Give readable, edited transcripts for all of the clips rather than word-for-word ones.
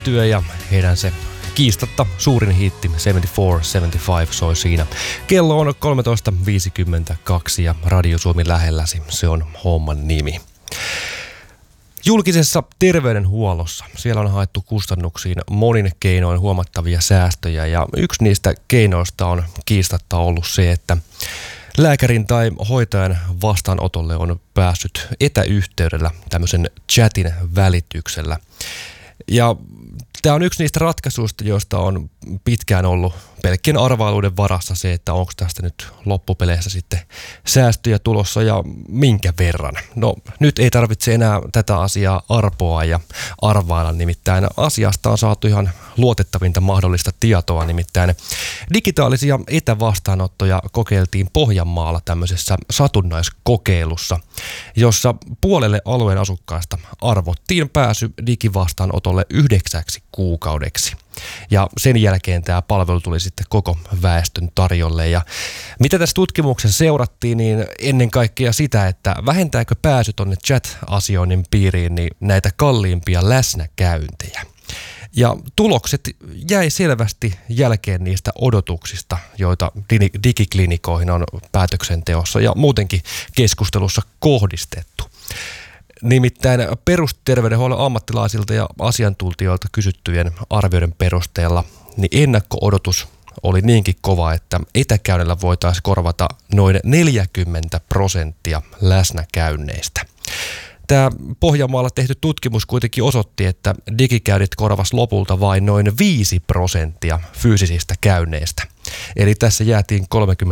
työ ja heidän se kiistatta suurin hitti 74-75 soi siinä. Kello on 13.52 ja Radio Suomi lähelläsi, se on homman nimi. Julkisessa terveydenhuollossa siellä on haettu kustannuksiin monin keinoin huomattavia säästöjä ja yksi niistä keinoista on kiistatta ollut se, että lääkärin tai hoitajan vastaanotolle on päässyt etäyhteydellä tämmöisen chatin välityksellä. Ja tämä on yksi niistä ratkaisuista, joista on pitkään ollut pelkkien arvailuiden varassa se, että onko tästä nyt loppupeleissä sitten säästöjä tulossa ja minkä verran. No nyt ei tarvitse enää tätä asiaa arpoa ja arvailla, nimittäin asiasta on saatu ihan luotettavinta mahdollista tietoa, nimittäin digitaalisia etävastaanottoja kokeiltiin Pohjanmaalla tämmöisessä satunnaiskokeilussa, jossa puolelle alueen asukkaista arvottiin pääsy digivastaanotolle 9 kuukaudeksi. Ja sen jälkeen tämä palvelu tuli sitten koko väestön tarjolle. Ja mitä tässä tutkimuksessa seurattiin, niin ennen kaikkea sitä, että vähentääkö pääsy tuonne chat-asioinnin piiriin niin näitä kalliimpia läsnäkäyntejä. Ja tulokset jäi selvästi jälkeen niistä odotuksista, joita digiklinikoihin on päätöksenteossa ja muutenkin keskustelussa kohdistettu. Nimittäin perusterveydenhuollon ammattilaisilta ja asiantuntijoilta kysyttyjen arvioiden perusteella niin ennakko-odotus oli niinkin kova, että etäkäynnillä voitaisiin korvata noin 40% läsnäkäynneistä. Tämä Pohjanmaalla tehty tutkimus kuitenkin osoitti, että digikäynnit korvasi lopulta vain noin 5% fyysisistä käynneistä. Eli tässä jäätiin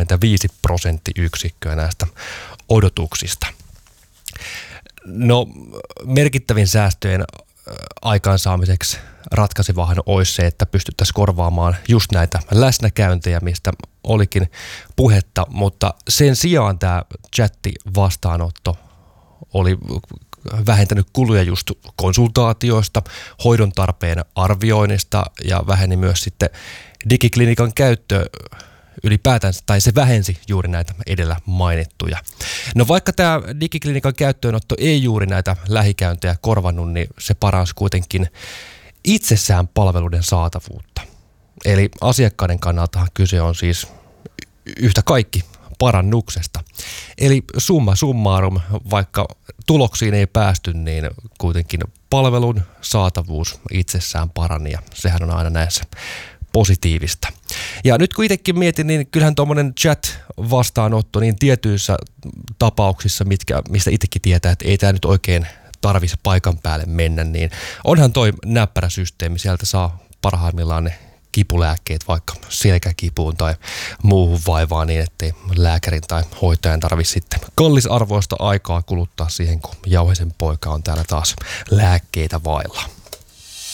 35% näistä odotuksista. No, merkittävin säästöjen aikaansaamiseksi ratkaisevaahan olisi se, että pystyttäisiin korvaamaan just näitä läsnäkäyntejä, mistä olikin puhetta, mutta sen sijaan tämä chatti-vastaanotto oli vähentänyt kuluja just konsultaatioista, hoidon tarpeen arvioinnista ja väheni myös sitten digiklinikan käyttö ylipäätään, tai se vähensi juuri näitä edellä mainittuja. No vaikka tämä digiklinikan käyttöönotto ei juuri näitä lähikäyntejä korvannut, niin se paransi kuitenkin itsessään palveluiden saatavuutta. Eli asiakkaiden kannaltahan kyse on siis yhtä kaikki parannuksesta. Eli summa summarum, vaikka tuloksiin ei päästy, niin kuitenkin palvelun saatavuus itsessään parani ja sehän on aina näissä positiivista. Ja nyt kun itsekin mietin, niin kyllähän tuommoinen chat-vastaanotto niin tietyissä tapauksissa, mistä itsekin tietää, että ei tämä nyt oikein tarvitse paikan päälle mennä, niin onhan toi näppärä systeemi. Sieltä saa parhaimmillaan ne kipulääkkeet vaikka selkäkipuun tai muuhun vaivaan niin, ettei lääkärin tai hoitajan tarvitse sitten kallisarvoista aikaa kuluttaa siihen, kun Jauhisen poika on täällä taas lääkkeitä vailla.